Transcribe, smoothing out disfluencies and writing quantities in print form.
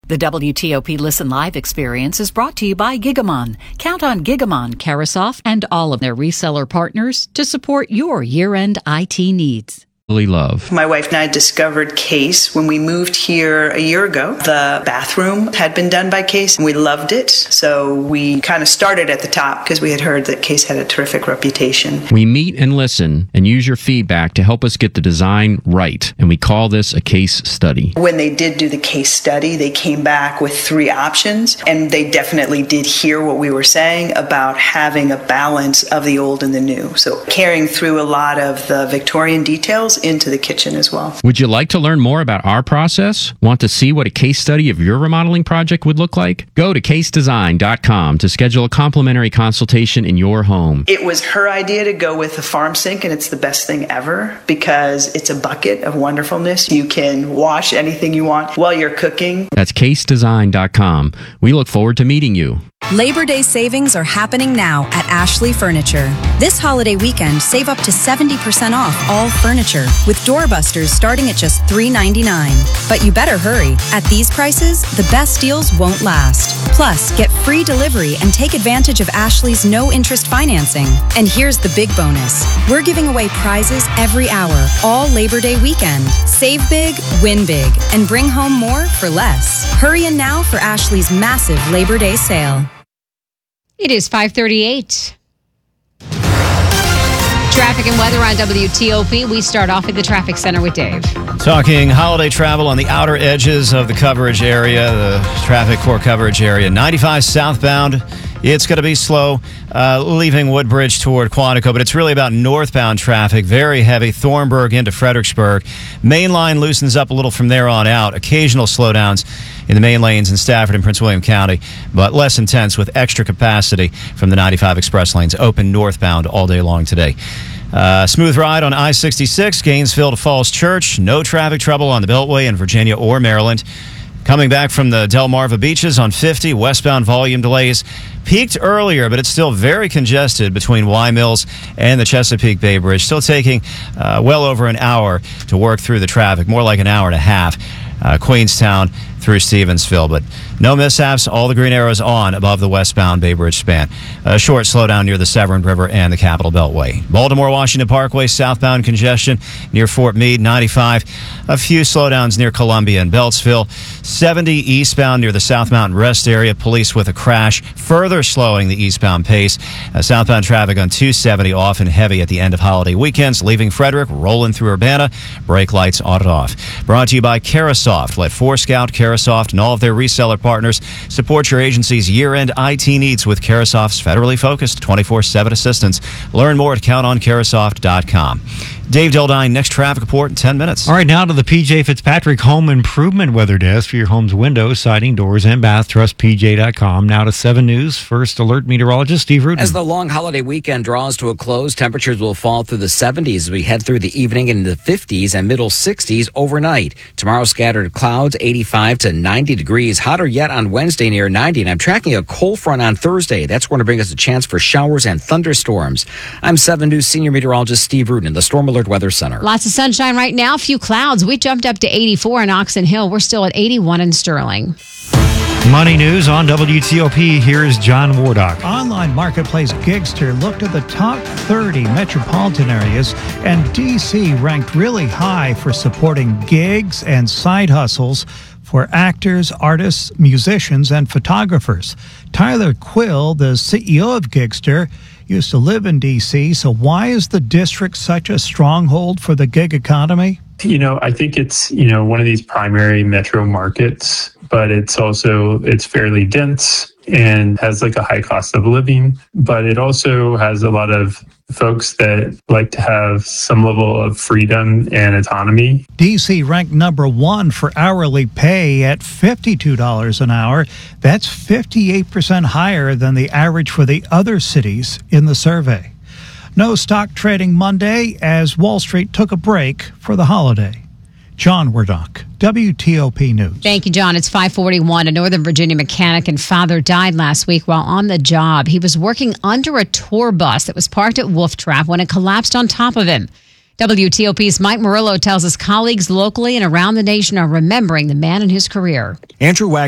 The WTOP Listen Live experience is brought to you by Gigamon. Count on Gigamon, Carasoft, and all of their reseller partners to support your year-end IT needs. Love. My wife and I discovered Case when we moved here a year ago. The bathroom had been done by Case and we loved it. So we kind of started at the top because we had heard that Case had a terrific reputation. We meet and listen and use your feedback to help us get the design right. And we call this a case study. When they did do the case study, they came back with 3 options, and they definitely did hear what we were saying about having a balance of the old and the new. So carrying through a lot of the Victorian details into the kitchen as well. Would you like to learn more about our process? Want to see what a case study of your remodeling project would look like? Go to casedesign.com to schedule a complimentary consultation in your home. It was her idea to go with the farm sink, and it's the best thing ever because it's a bucket of wonderfulness. You can wash anything you want while you're cooking. That's casedesign.com. We look forward to meeting you. Labor Day savings are happening now at Ashley Furniture. This holiday weekend, save up to 70% off all furniture, with doorbusters starting at just $3.99. But you better hurry. At these prices, the best deals won't last. Plus, get free delivery and take advantage of Ashley's no-interest financing. And here's the big bonus. We're giving away prizes every hour, all Labor Day weekend. Save big, win big, and bring home more for less. Hurry in now for Ashley's massive Labor Day sale. It is 5:38. Traffic and weather on WTOP. We start off at the traffic center with Dave. Talking holiday travel on the outer edges of the coverage area, the traffic for coverage area. 95 southbound. It's going to be slow, leaving Woodbridge toward Quantico, but it's really about northbound traffic. Very heavy. Thornburg into Fredericksburg. Main line loosens up a little from there on out. Occasional slowdowns in the main lanes in Stafford and Prince William County, but less intense with extra capacity from the 95 express lanes open northbound all day long today. Smooth ride on I-66, Gainesville to Falls Church. No traffic trouble on the Beltway in Virginia or Maryland. Coming back from the Delmarva beaches on 50, westbound volume delays. Peaked earlier, but it's still very congested between Y Mills and the Chesapeake Bay Bridge. Still taking well over an hour to work through the traffic, more like an hour and a half. Queenstown through Stevensville, but no mishaps. All the green arrows on above the westbound Bay Bridge span. A short slowdown near the Severn River and the Capitol Beltway. Baltimore-Washington Parkway, southbound congestion near Fort Meade, 95. A few slowdowns near Columbia and Beltsville. 70 eastbound near the South Mountain Rest area. Police with a crash, further slowing the eastbound pace. Southbound traffic on 270 often heavy at the end of holiday weekends, leaving Frederick, rolling through Urbana. Brake lights on and off. Brought to you by Carasoft. Let Forescout, Carasoft, and all of their reseller partners support your agency's year-end IT needs with Carasoft's federally focused 24/7 assistance. Learn more at countoncarasoft.com. Dave Dildine, next traffic report in 10 minutes. All right, now to the PJ Fitzpatrick Home Improvement Weather Desk for your home's windows, siding, doors, and bath. Trust PJ.com. Now to 7 News. First Alert meteorologist Steve Rudin. As the long holiday weekend draws to a close, temperatures will fall through the 70s as we head through the evening into the 50s and middle 60s overnight. Tomorrow, scattered clouds, 85 to 90 degrees. Hotter yet on Wednesday, near 90. And I'm tracking a cold front on Thursday. That's going to bring us a chance for showers and thunderstorms. I'm 7 News senior meteorologist Steve Rudin, the Storm Alert Weather Center. Lots of sunshine right now, few clouds. We jumped up to 84 in Oxon Hill. We're still at 81 in Sterling. Money news on WTOP. Here's John Wardock. Online marketplace Gigster looked at the top 30 metropolitan areas, and D.C. ranked really high for supporting gigs and side hustles for actors, artists, musicians, and photographers. Tyler Quill, the CEO of Gigster, used to live in D.C., so why is the district such a stronghold for the gig economy? I think it's, one of these primary metro markets, but it's fairly dense and has like a high cost of living, but it also has a lot of folks that like to have some level of freedom and autonomy. D.C. ranked number 1 for hourly pay at $52 an hour. That's 58% higher than the average for the other cities in the survey. No stock trading Monday as Wall Street took a break for the holiday. John Wardock, WTOP News. Thank you, John. It's 5:41. A Northern Virginia mechanic and father died last week while on the job. He was working under a tour bus that was parked at Wolf Trap when it collapsed on top of him. WTOP's Mike Murillo tells us colleagues locally and around the nation are remembering the man and his career. Andrew Wagner